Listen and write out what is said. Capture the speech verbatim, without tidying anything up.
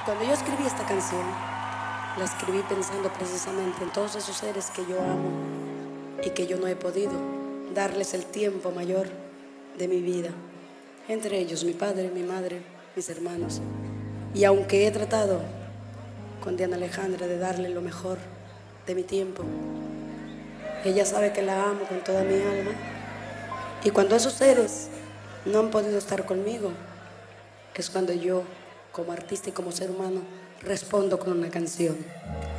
Cuando yo escribí esta canción, la escribí pensando precisamente en todos esos seres que yo amo y que yo no he podido darles el tiempo mayor de mi vida. Entre ellos mi padre, mi madre, mis hermanos. Y aunque he tratado con Diana Alejandra de darle lo mejor de mi tiempo, ella sabe que la amo con toda mi alma. Y cuando esos seres no han podido estar conmigo, es cuando yo, como artista y como ser humano, respondo con una canción.